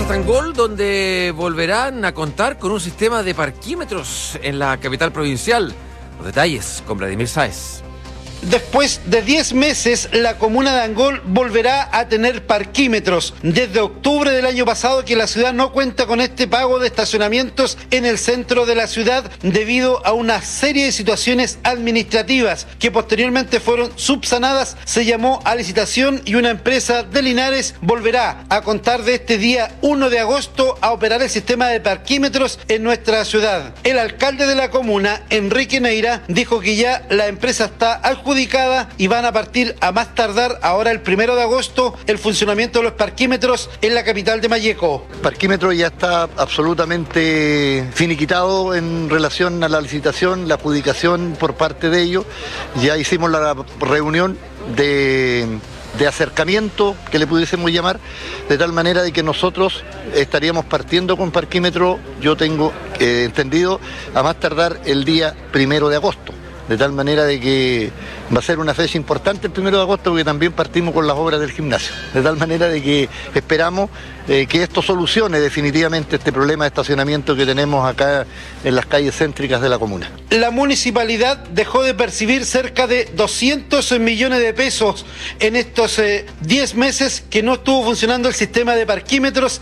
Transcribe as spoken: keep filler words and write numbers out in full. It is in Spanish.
hasta Angol, donde volverán a contar con un sistema de parquímetros en la capital provincial. Los detalles con Vladimir Sáez. Después de diez meses, la comuna de Angol volverá a tener parquímetros. Desde octubre del año pasado que la ciudad no cuenta con este pago de estacionamientos en el centro de la ciudad debido a una serie de situaciones administrativas que posteriormente fueron subsanadas. Se llamó a licitación y una empresa de Linares volverá a contar de este día uno de agosto a operar el sistema de parquímetros en nuestra ciudad. El alcalde de la comuna, Enrique Neira, dijo que ya la empresa está adjudicada y van a partir a más tardar ahora el primero de agosto el funcionamiento de los parquímetros en la capital de Malleco. El parquímetro ya está absolutamente finiquitado en relación a la licitación, la adjudicación por parte de ellos. Ya hicimos la reunión de... de acercamiento, que le pudiésemos llamar, de tal manera de que nosotros estaríamos partiendo con parquímetro, yo tengo eh, entendido, a más tardar el día primero de agosto. De tal manera de que va a ser una fecha importante el primero de agosto, porque también partimos con las obras del gimnasio. De tal manera de que esperamos eh, que esto solucione definitivamente este problema de estacionamiento que tenemos acá en las calles céntricas de la comuna. La municipalidad dejó de percibir cerca de doscientos millones de pesos en estos eh, diez meses que no estuvo funcionando el sistema de parquímetros